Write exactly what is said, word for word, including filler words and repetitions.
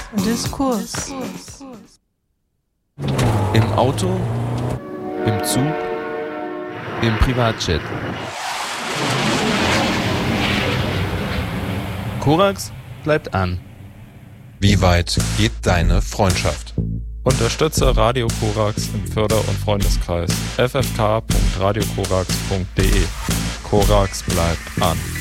Diskurs. Im Auto, im Zug, im Privatjet. Korax bleibt an. Wie weit geht deine Freundschaft? Unterstütze Radio Korax im Förder- und Freundeskreis f f k punkt radio korax punkt d e. Korax bleibt an.